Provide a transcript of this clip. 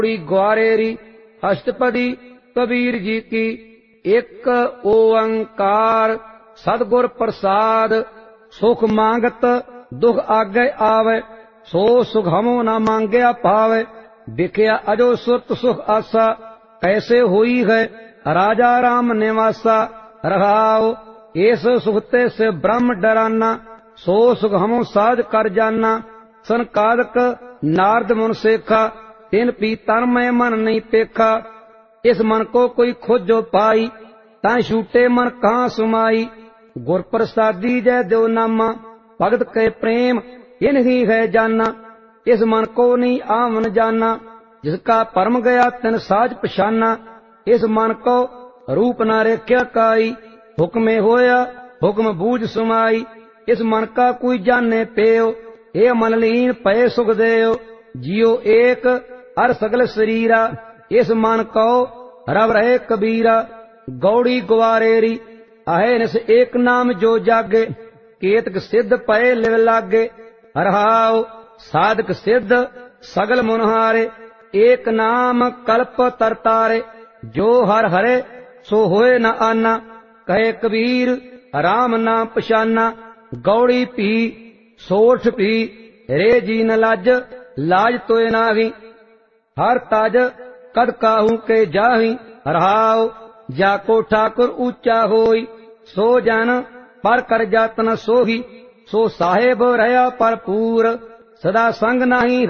ग्वारेरी अष्टपदी कबीर जी की। एक ओंकार सतगुर प्रसाद, सुख मांगत दुख आगे आवे, सो सुख हमो न मांगया पावे। बिखया अजो सुरत सुख आसा, कैसे हुई है राजा राम निवासा। रहाओ इस सुखते से ब्रह्म डराना, सो सुख हमो साध कर जाना। सनकादक नारद मुन सेखा, तिन पी तन में मन नहीं पेखा। इस मन को कोई खोजो पाई, तां छूटे मन कहाँ सुमाई। गुर प्रसादी जय देव नामा, भगत के प्रेम इन ही है जाना। इस मन को नहीं आवन जाना, जिसका परम गया तिन साज पछाना। इस मन को रूप न रेख्या काई, हुक्मे होया हुक्म बूझ सुमाई। इस मन का कोई जाने पेयो, हे मन लीन पय सुख देयो। जियो एक अर सगल शरीरा, इस मन को रव रहे कबीरा। गौड़ी ग्वारेरी अहैनिस एक नाम जो जागे, केतक सिद्ध पए लिव लागे। रहाओ साधक सिद्ध सगल मुनहारे, एक नाम कल्प तरतारे। जो हर हरे सो होए न आना, कहे कबीर राम नाम पछाना। गौड़ी पी सोठ पी, रे जी न लाज, लाज तोय नाही। हर ताज कद काहू के जाही, रहाओ जाको ठाकुर ऊंचा होई। सो जन पर कर जातन सोही, सो साहेब रहा परपूर। सदा संग नहीं